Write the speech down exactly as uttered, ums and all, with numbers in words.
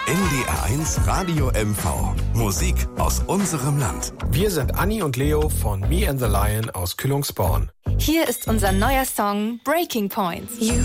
N D R eins Radio M V. Musik aus unserem Land. Wir sind Anni und Leo von Me and the Lion aus Kühlungsborn. Hier ist unser neuer Song Breaking Points.